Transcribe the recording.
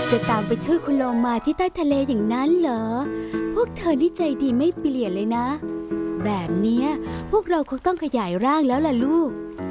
จะตามไปช่วยคุณโลมาที่ใต้ทะเลอย่างนั้นเหรอพวกเธอนี่ใจดีไม่เปลี่ยนเลยนะแบบเนี้ยพวกเราคงต้องขยายร่างแล้วล่ะลูก